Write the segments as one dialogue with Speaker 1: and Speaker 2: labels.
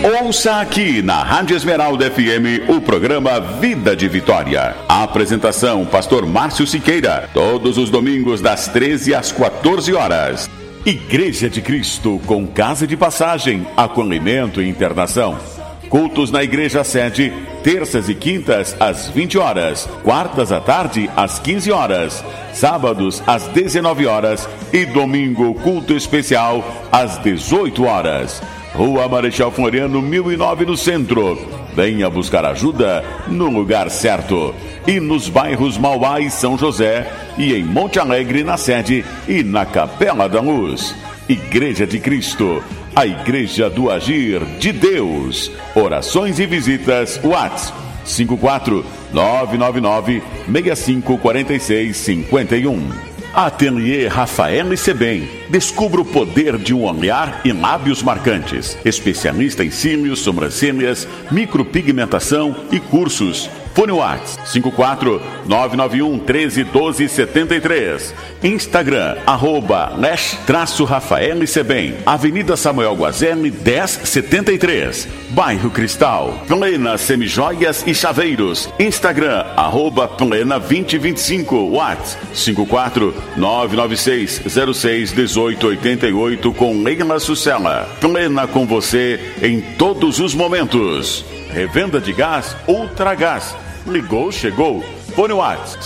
Speaker 1: Ouça aqui na Rádio Esmeralda FM o programa Vida de Vitória. A apresentação, Pastor Márcio Siqueira, todos os domingos das 13 às 14 horas. Igreja de Cristo com casa de passagem, acolhimento e internação. Cultos na igreja sede, terças e quintas às 20 horas, quartas à tarde às 15 horas, sábados às 19 horas e domingo culto especial às 18 horas. Rua Marechal Floriano, 1009 no centro. Venha buscar ajuda no lugar certo. E nos bairros Mauá e São José, e em Monte Alegre na sede e na Capela da Luz. Igreja de Cristo, a igreja do agir de Deus. Orações e visitas, WhatsApp 54999-654651. Ateliê Rafael Sebem. Descubra o poder de um olhar e lábios marcantes. Especialista em cílios, sobrancelhas, micropigmentação e cursos. Fone WhatsApp 54991131273. Instagram @Rafael Sebem. Avenida Samuel Guazelli 1073. Bairro Cristal. Plena Semijoias e Chaveiros. Instagram @Plena 2025. WhatsApp 54996061888 com Leila Sucela. Plena com você em todos os momentos. Revenda de gás Ultragás. Ligou, chegou. Fone WhatsApp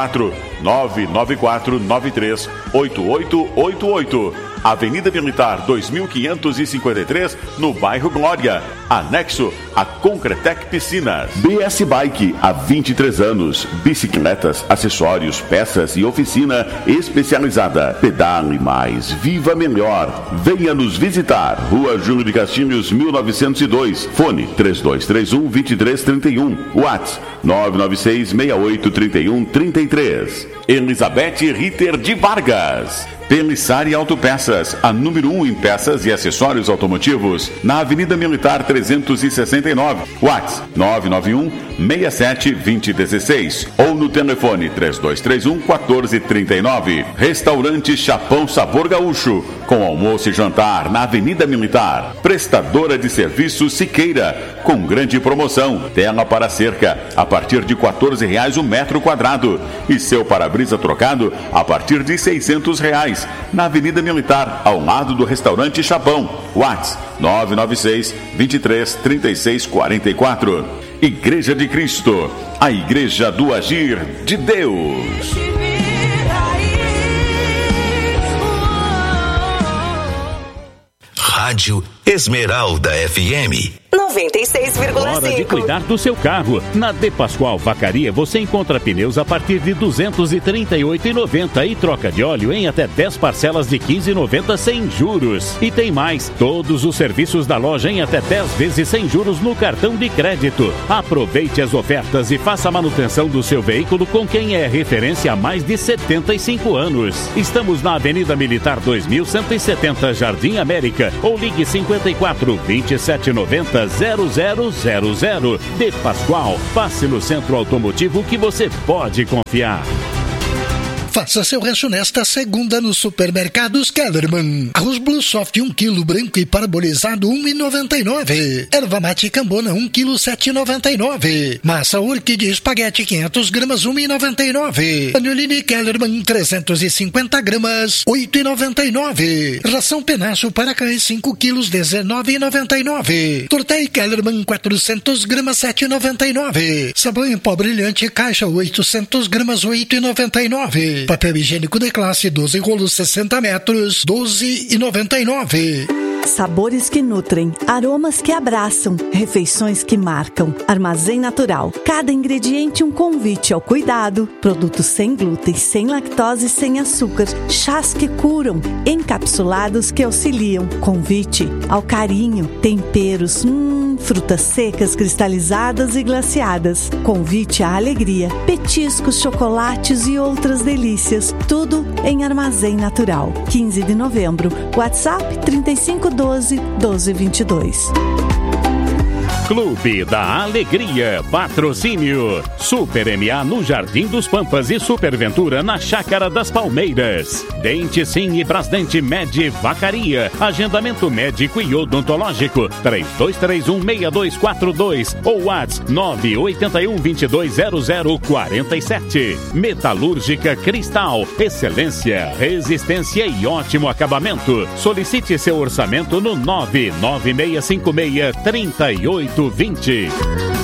Speaker 1: 54994938888. Avenida Militar 2553, no bairro Glória. Anexo a Concretec Piscinas. BS Bike, há 23 anos. Bicicletas, acessórios, peças e oficina especializada. Pedale mais, viva melhor. Venha nos visitar. Rua Júlio de Castilhos, 1902. Fone 3231-2331. WhatsApp 996683133. Elizabeth Ritter de Vargas. Pelissari Autopeças, a número 1 em peças e acessórios automotivos, na Avenida Militar 369, WhatsApp 991-67-2016 ou no telefone 3231-1439. Restaurante Chapão Sabor Gaúcho, com almoço e jantar na Avenida Militar. Prestadora de serviços Siqueira, com grande promoção, tela para cerca, a partir de R$14 o metro quadrado e seu para-brisa trocado a partir de R$600. Na Avenida Militar, ao lado do restaurante Chapão. WhatsApp 996-23-3644. Igreja de Cristo, a igreja do agir de Deus.
Speaker 2: Rádio Esmeralda FM
Speaker 3: 96,5.
Speaker 4: Hora de cuidar do seu carro. Na De Pascoal Vacaria você encontra pneus a partir de R$ 238,90 e troca de óleo em até 10 parcelas de R$ 15,90 sem juros. E tem mais, todos os serviços da loja em até 10 vezes sem juros no cartão de crédito. Aproveite as ofertas e faça a manutenção do seu veículo com quem é referência há mais de 75 anos. Estamos na Avenida Militar 2170, Jardim América, ou ligue 54 2790 0000. De Pascoal, passe no centro automotivo que você pode confiar.
Speaker 5: Faça seu rancho nesta segunda nos supermercados Kellerman. Arroz Blue Soft 1 kg branco e parabolizado R$ 1,99. Erva mate Cambona 1 kg R$ 7,99. Massa Orquídea espaguete 500 gramas R$ 1,99. Panolini Kellerman 350 gramas R$ 8,99. Ração Penacho para cães 5 kg R$ 19,99. Tortei Kellerman 400 gramas R$ 7,99. Sabão em pó brilhante caixa 800 gramas R$ 8,99. Papel higiênico de classe 12 rolos 60 metros, R$ 12,99.
Speaker 6: Sabores que nutrem, aromas que abraçam, refeições que marcam. Armazém Natural. Cada ingrediente um convite ao cuidado. Produtos sem glúten, sem lactose, sem açúcar. Chás que curam, encapsulados que auxiliam. Convite ao carinho. Temperos, frutas secas, cristalizadas e glaciadas. Convite à alegria. Petiscos, chocolates e outras delícias. Tudo em Armazém Natural. 15 de novembro. WhatsApp 3512-1222.
Speaker 4: Clube da Alegria, patrocínio Super MA no Jardim dos Pampas e Superventura na Chácara das Palmeiras. Dente Sim e Brasdente Med Vacaria, agendamento médico e odontológico 3231-6242 ou WhatsApp 981-220047. Metalúrgica Cristal, excelência, resistência e ótimo acabamento. Solicite seu orçamento no 99656-3820.